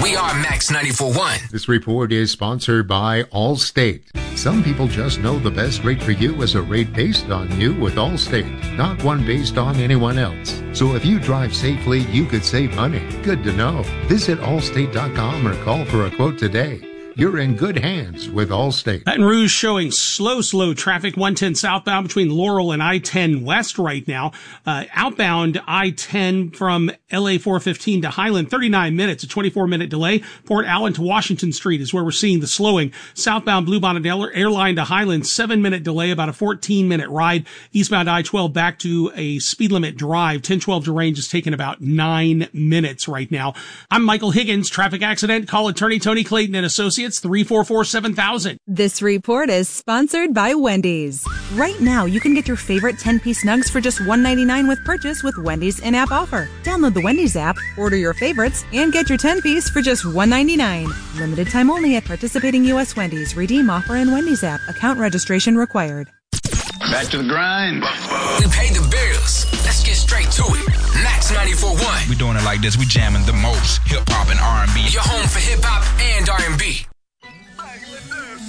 We are Max 94.1. This report is sponsored by Allstate. Some people just know the best rate for you is a rate based on you with Allstate, not one based on anyone else. So if you drive safely, you could save money. Good to know. Visit allstate.com or call for a quote today. You're in good hands with Allstate. Baton Rouge showing slow traffic, 110 southbound between Laurel and I-10 west right now. Outbound I-10 from LA 415 to Highland, 39 minutes, a 24-minute delay. Port Allen to Washington Street is where we're seeing the slowing. Southbound Bluebonnet Airline to Highland, 7-minute delay, about a 14-minute ride. Eastbound I-12 back to a speed limit drive. 1012 to Range is taking about 9 minutes right now. I'm Michael Higgins, traffic accident. Call attorney Tony Clayton and Associates. 344-7000. This report is sponsored by Wendy's. Right now, you can get your favorite 10-piece nugs for just $1.99 with purchase with Wendy's in-app offer. Download the Wendy's app, order your favorites, and get your 10-piece for just $1.99. Limited time only at participating U.S. Wendy's. Redeem offer in Wendy's app. Account registration required. Back to the grind. We paid the bills. Let's get straight to it. Max 94.1. We doing it like this. We jamming the most hip-hop and R&B. Your home for hip-hop and R&B.